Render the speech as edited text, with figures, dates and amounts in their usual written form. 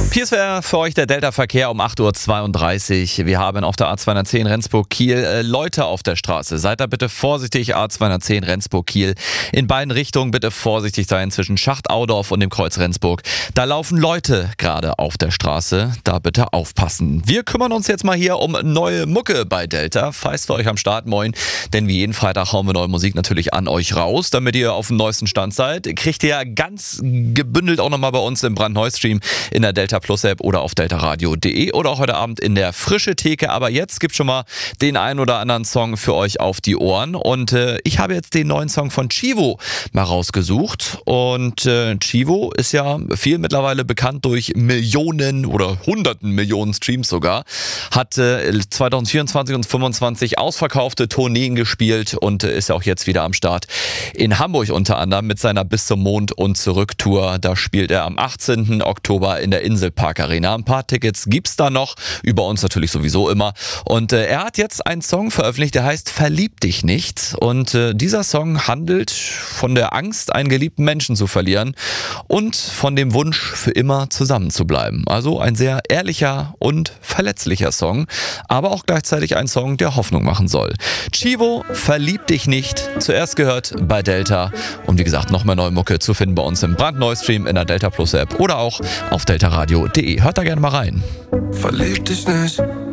Hier ist für euch der Delta-Verkehr um 8.32 Uhr. Wir haben auf der A210 Rendsburg-Kiel Leute auf der Straße. Seid da bitte vorsichtig, A210 Rendsburg-Kiel. In beiden Richtungen bitte vorsichtig sein zwischen Schacht-Audorf und dem Kreuz Rendsburg. Da laufen Leute gerade auf der Straße. Da bitte aufpassen. Wir kümmern uns jetzt mal hier um neue Mucke bei Delta. Feist für euch am Start, moin. Denn wie jeden Freitag hauen wir neue Musik natürlich an euch raus, damit ihr auf dem neuesten Stand seid. Kriegt ihr ganz gebündelt auch nochmal bei uns im Brandneu-Stream in der Delta Plus App oder auf deltaradio.de oder auch heute Abend in der Frische Theke. Aber jetzt gibt schon mal den einen oder anderen Song für euch auf die Ohren. Und ich habe jetzt den neuen Song von Chivo mal rausgesucht. Und Chivo ist ja viel mittlerweile bekannt durch Millionen oder hunderten Millionen Streams sogar. Hat 2024 und 2025 ausverkaufte Tourneen gespielt und ist ja auch jetzt wieder am Start in Hamburg unter anderem mit seiner Bis zum Mond und zurück Tour. Da spielt er am 18. Oktober in der Inselpark Arena. Ein paar Tickets gibt's da noch, über uns natürlich sowieso immer. Und er hat jetzt einen Song veröffentlicht, der heißt Verlieb dich nicht. Und dieser Song handelt von der Angst, einen geliebten Menschen zu verlieren und von dem Wunsch, für immer zusammen zu bleiben. Also ein sehr ehrlicher und verletzlicher Song, aber auch gleichzeitig ein Song, der Hoffnung machen soll. Chivo, Verlieb dich nicht, zuerst gehört bei Delta. Und wie gesagt, noch mehr neue Mucke zu finden bei uns im Brandneu-Stream in der Delta Plus App oder auch auf deltaradio.de. Hört da gerne mal rein. Verlieb dich nicht.